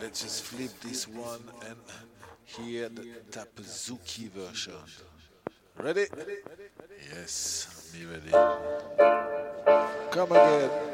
Let's just flip this one and hear the Tapazuki version. Ready? Yes, me ready. Come again.